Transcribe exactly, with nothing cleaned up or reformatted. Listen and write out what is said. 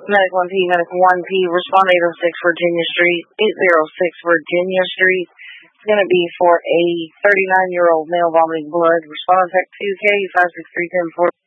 Medic one P, Medic one P, respond eight oh six Virginia Street, eight oh six Virginia Street. It's going to be for a thirty-nine-year-old male vomiting blood. Respond on tech two K, five six three one zero four.